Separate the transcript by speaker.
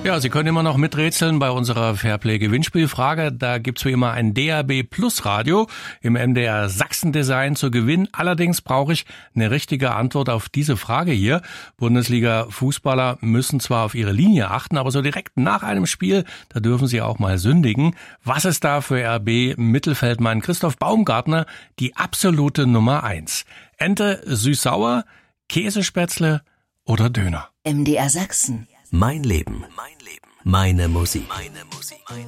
Speaker 1: Ja, Sie können immer noch miträtseln bei unserer Fairplay-Gewinnspielfrage. Da gibt's wie immer ein DAB Plus Radio im MDR Sachsen-Design zu gewinnen. Allerdings brauche ich eine richtige Antwort auf diese Frage hier. Bundesliga-Fußballer müssen zwar auf ihre Linie achten, aber so direkt nach einem Spiel, da dürfen sie auch mal sündigen. Was ist da für RB-Mittelfeldmann Christoph Baumgartner die absolute Nummer 1? Ente süß-sauer, Käsespätzle oder Döner?
Speaker 2: MDR Sachsen.
Speaker 3: Mein Leben. Meine Musik.